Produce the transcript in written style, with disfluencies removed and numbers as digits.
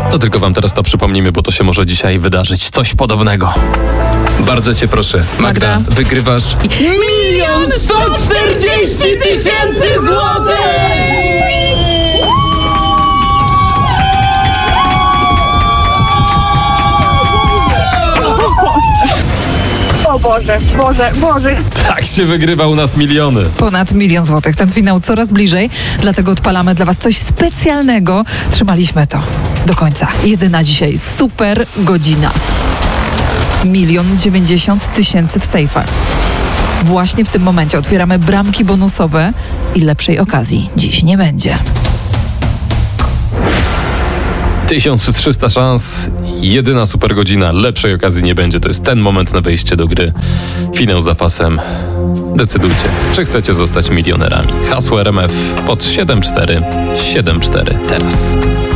To tylko wam teraz to przypomnimy, bo to się może dzisiaj wydarzyć coś podobnego. Bardzo cię proszę, Magda, wygrywasz 1 140 000 złotych! O Boże. Tak się wygrywa u nas miliony. Ponad 1 000 000 złotych. Ten finał coraz bliżej, dlatego odpalamy dla was coś specjalnego. Trzymaliśmy to do końca. Jedyna dzisiaj super godzina. 1 090 000 w sejfach. Właśnie w tym momencie otwieramy bramki bonusowe i lepszej okazji dziś nie będzie. 1300 szans, jedyna super godzina, lepszej okazji nie będzie. To jest ten moment na wejście do gry. Finał za pasem. Decydujcie, czy chcecie zostać milionerami. Hasło RMF pod 7474 teraz.